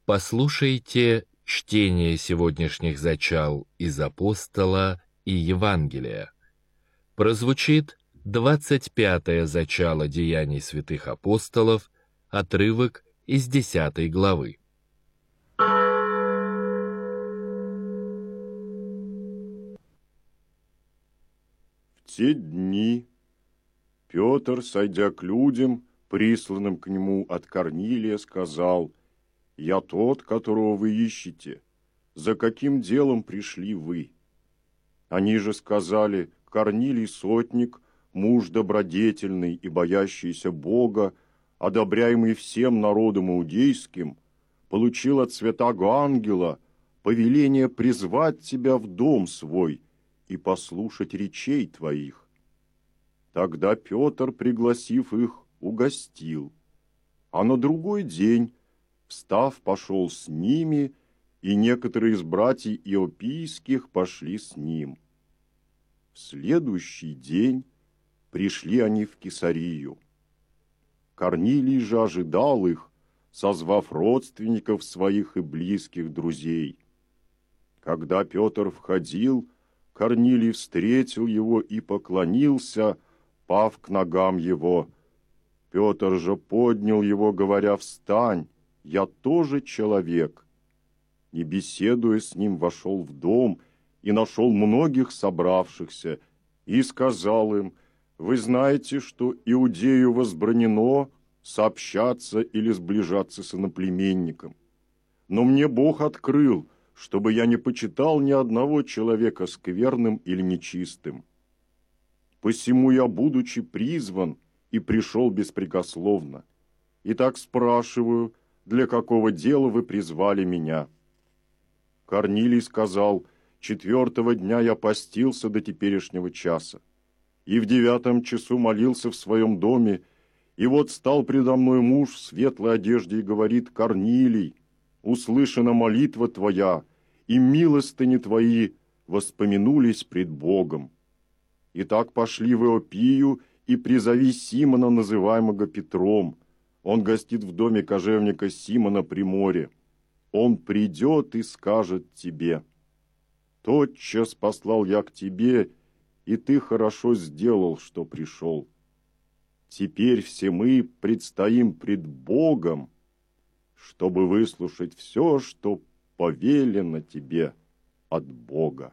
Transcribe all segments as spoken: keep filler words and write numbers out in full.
Послушайте чтение сегодняшних зачал из Апостола и Евангелия. Прозвучит двадцать пятое зачало Деяний святых апостолов, отрывок из десятой главы. В те дни Петр, сойдя к людям, присланным к нему от Корнилия, сказал: «Я тот, которого вы ищете. За каким делом пришли вы?» Они же сказали: «Корнилий сотник, муж добродетельный и боящийся Бога, одобряемый всем народом иудейским, получил от святаго ангела повеление призвать тебя в дом свой и послушать речей твоих». Тогда Петр, пригласив их, угостил, а на другой день, встав, пошел с ними, и некоторые из братьев иопийских пошли с ним. В следующий день пришли они в Кесарию. Корнилий же ожидал их, созвав родственников своих и близких друзей. Когда Петр входил, Корнилий встретил его и поклонился, пав к ногам его. Петр же поднял его, говоря: «Встань, я тоже человек». И, беседуя с ним, вошел в дом и нашел многих собравшихся, и сказал им: «Вы знаете, что иудею возбранено сообщаться или сближаться с иноплеменником. Но мне Бог открыл, чтобы я не почитал ни одного человека скверным или нечистым. Посему я, будучи призван, и пришел беспрекословно. Итак спрашиваю, для какого дела вы призвали меня?» Корнилий сказал: «Четвертого дня я постился до теперешнего часа, и в девятом часу молился в своем доме, и вот стал предо мной муж в светлой одежде и говорит: Корнилий, услышана молитва твоя, и милостыни твои воспомянулись пред Богом. Итак пошли в Иопию, и призови Симона, называемого Петром. Он гостит в доме кожевника Симона при море. Он придет и скажет тебе. Тотчас послал я к тебе, и ты хорошо сделал, что пришел. Теперь все мы предстоим пред Богом, чтобы выслушать все, что повелено тебе от Бога».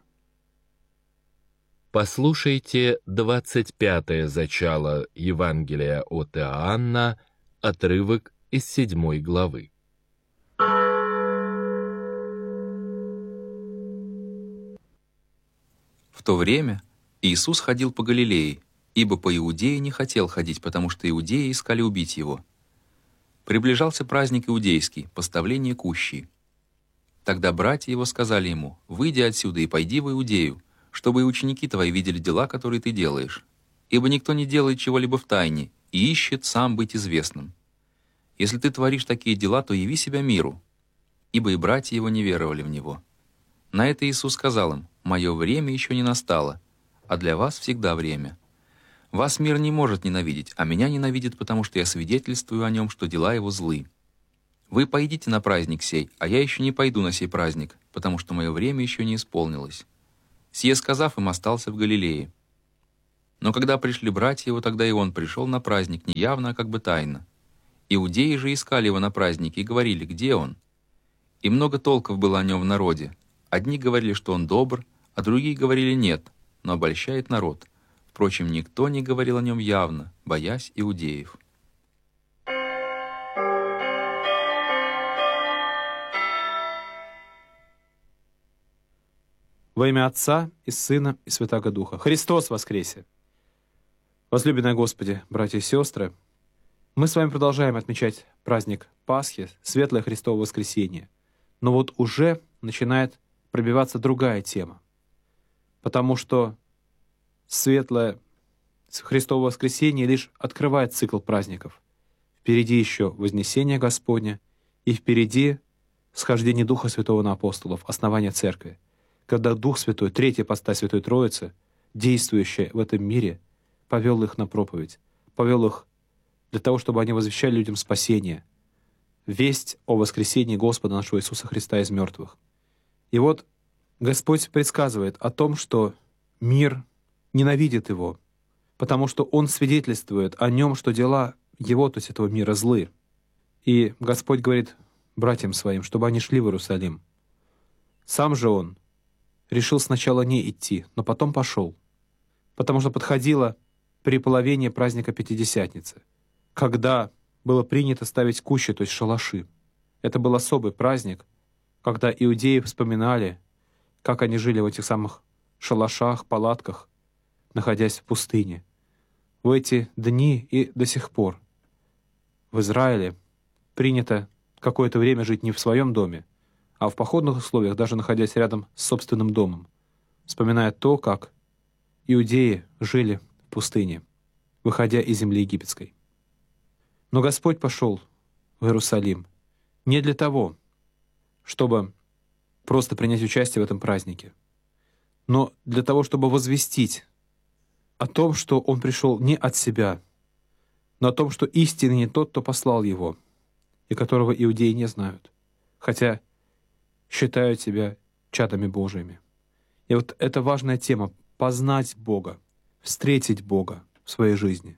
Послушайте двадцать пятое зачало Евангелия от Иоанна, отрывок из седьмой главы. В то время Иисус ходил по Галилее, ибо по Иудее не хотел ходить, потому что иудеи искали убить его. Приближался праздник иудейский, поставление кущи. Тогда братья его сказали ему: «Выйди отсюда и пойди в Иудею, чтобы и ученики твои видели дела, которые ты делаешь. Ибо никто не делает чего-либо в тайне и ищет сам быть известным. Если ты творишь такие дела, то яви себя миру». Ибо и братья его не веровали в него. На это Иисус сказал им: «Мое время еще не настало, а для вас всегда время. Вас мир не может ненавидеть, а меня ненавидит, потому что я свидетельствую о нем, что дела его злы. Вы пойдите на праздник сей, а я еще не пойду на сей праздник, потому что мое время еще не исполнилось». Сие сказав им, остался в Галилее. Но когда пришли братья его, тогда и он пришел на праздник не явно, а как бы тайно. Иудеи же искали его на празднике и говорили: «Где он?» И много толков было о нем в народе. Одни говорили, что он добр, а другие говорили: «Нет, но обольщает народ». Впрочем, никто не говорил о нем явно, боясь иудеев. Во имя Отца и Сына и Святаго Духа. Христос воскресе! Возлюбенные Господи, братья и сестры, мы с вами продолжаем отмечать праздник Пасхи, Светлое Христово воскресение. Но вот уже начинает пробиваться другая тема, потому что Светлое Христово воскресение лишь открывает цикл праздников. Впереди еще Вознесение Господне, и впереди схождение Духа Святого на апостолов, основание Церкви, когда Дух Святой, третья ипостась Святой Троицы, действующая в этом мире, повел их на проповедь, повел их для того, чтобы они возвещали людям спасение, весть о воскресении Господа нашего Иисуса Христа из мертвых. И вот Господь предсказывает о том, что мир ненавидит Его, потому что Он свидетельствует о Нем, что дела Его, то есть этого мира, злы. И Господь говорит братьям Своим, чтобы они шли в Иерусалим. Сам же Он решил сначала не идти, но потом пошел, потому что подходило преполовение праздника Пятидесятницы, когда было принято ставить кущи, то есть шалаши. Это был особый праздник, когда иудеи вспоминали, как они жили в этих самых шалашах, палатках, находясь в пустыне. В эти дни и до сих пор в Израиле принято какое-то время жить не в своем доме, а в походных условиях, даже находясь рядом с собственным домом, вспоминая то, как иудеи жили в пустыне, выходя из земли египетской. Но Господь пошел в Иерусалим не для того, чтобы просто принять участие в этом празднике, но для того, чтобы возвестить о том, что Он пришел не от себя, но о том, что истинный не тот, кто послал Его, и которого иудеи не знают, хотя считают себя чадами Божьими. И вот это важная тема — познать Бога, встретить Бога в своей жизни.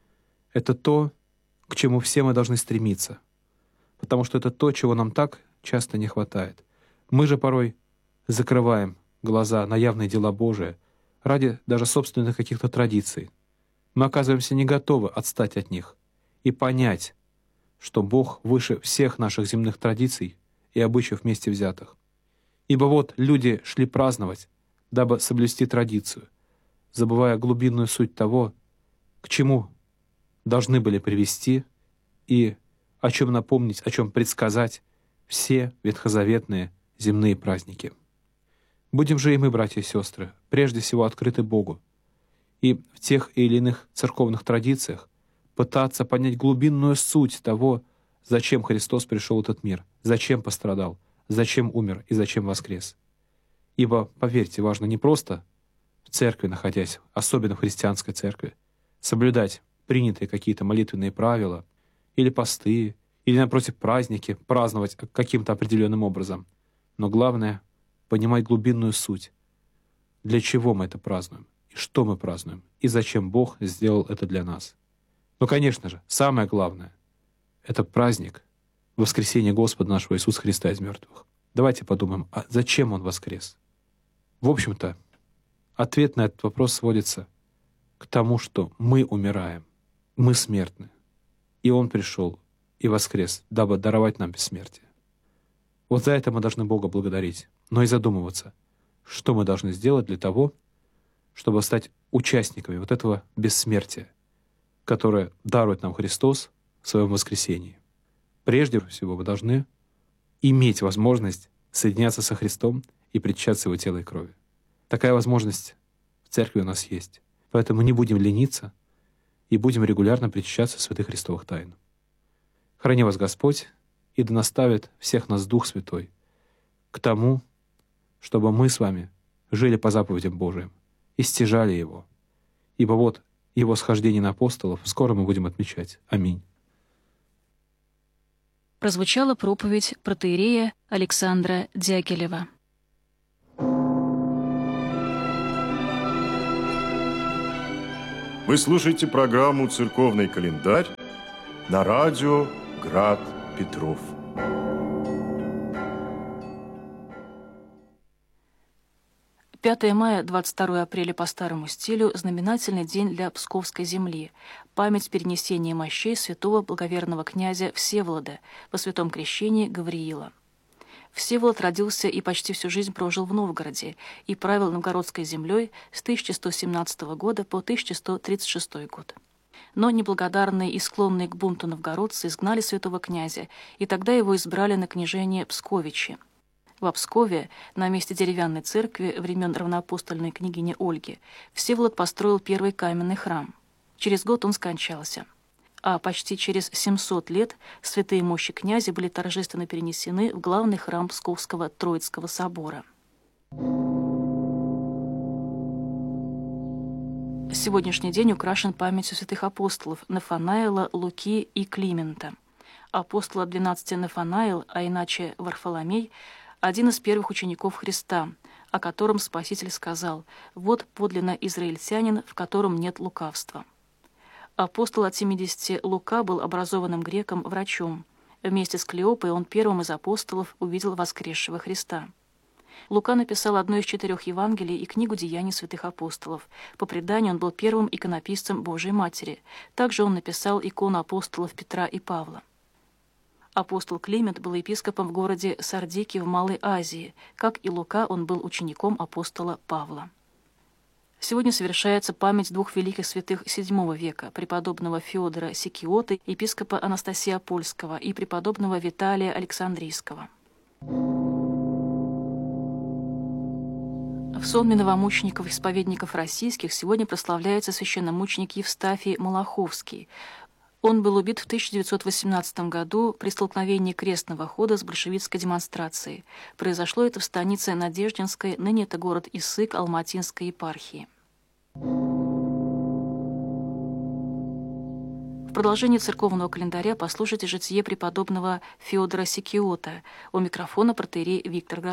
Это то, к чему все мы должны стремиться, потому что это то, чего нам так часто не хватает. Мы же порой закрываем глаза на явные дела Божии ради даже собственных каких-то традиций. Мы оказываемся не готовы отстать от них и понять, что Бог выше всех наших земных традиций и обычаев вместе взятых. Ибо вот люди шли праздновать, дабы соблюсти традицию, забывая глубинную суть того, к чему должны были привести и о чем напомнить, о чем предсказать все ветхозаветные земные праздники. Будем же и мы, братья и сестры, прежде всего открыты Богу и в тех или иных церковных традициях пытаться понять глубинную суть того, зачем Христос пришел в этот мир, зачем пострадал, зачем умер и зачем воскрес. Ибо, поверьте, важно не просто в церкви находясь, особенно в христианской церкви, соблюдать принятые какие-то молитвенные правила или посты, или, напротив, праздники, праздновать каким-то определенным образом. Но главное — понимать глубинную суть. Для чего мы это празднуем, и что мы празднуем, и зачем Бог сделал это для нас. Но, конечно же, самое главное — это праздник воскресения Господа нашего Иисуса Христа из мертвых. Давайте подумаем, а зачем Он воскрес? В общем-то, ответ на этот вопрос сводится к тому, что мы умираем, мы смертны, и Он пришел и воскрес, дабы даровать нам бессмертие. Вот за это мы должны Бога благодарить, но и задумываться, что мы должны сделать для того, чтобы стать участниками вот этого бессмертия, которое дарует нам Христос в Своем воскресении. Прежде всего, мы должны иметь возможность соединяться со Христом и причащаться Его тела и крови. Такая возможность в церкви у нас есть. Поэтому не будем лениться и будем регулярно причащаться святых Христовых тайн. Храни вас Господь, и да наставит всех нас Дух Святой к тому, чтобы мы с вами жили по заповедям Божиим и стяжали Его. Ибо вот Его схождение на апостолов скоро мы будем отмечать. Аминь. Прозвучала проповедь протоиерея Александра Дягилева. Вы слушаете программу «Церковный календарь» на радио «Град Петров». пятое мая, двадцать второе апреля по старому стилю – знаменательный день для Псковской земли, память перенесения мощей святого благоверного князя Всеволода по святом крещении Гавриила. Всеволод родился и почти всю жизнь прожил в Новгороде и правил новгородской землей с тысяча сто семнадцатого года по тысяча сто тридцать шестой год. Но неблагодарные и склонные к бунту новгородцы изгнали святого князя, и тогда его избрали на княжение Псковичи. В Пскове, на месте деревянной церкви времен равноапостольной княгини Ольги, Всеволод построил первый каменный храм. Через год он скончался. А почти через семьсот лет святые мощи князя были торжественно перенесены в главный храм Псковского Троицкого собора. Сегодняшний день украшен памятью святых апостолов Нафанаила, Луки и Климента. апостола двенадцати Нафанаил, а иначе Варфоломей, один из первых учеников Христа, о котором Спаситель сказал: «Вот подлинно израильтянин, в котором нет лукавства». Апостол от семидесяти Лука был образованным греком-врачом. Вместе с Клеопой он первым из апостолов увидел воскресшего Христа. Лука написал одно из четырех Евангелий и книгу «Деяний святых апостолов». По преданию, он был первым иконописцем Божией Матери. Также он написал икону апостолов Петра и Павла. Апостол Климент был епископом в городе Сардике в Малой Азии. Как и Лука, он был учеником апостола Павла. Сегодня совершается память двух великих святых седьмого века, преподобного Феодора Сикиоты, епископа Анастасия Польского, и преподобного Виталия Александрийского. В сонме новомучеников-исповедников российских сегодня прославляется священномученик Евстафий Малаховский. Он был убит в тысяча девятьсот восемнадцатом году при столкновении крестного хода с большевистской демонстрацией. Произошло это в станице Надеждинской, ныне это город Исык Алматинской епархии. В продолжении церковного календаря послушайте житие преподобного Феодора Сикиота. У микрофона протоиерей Виктор Грозовский.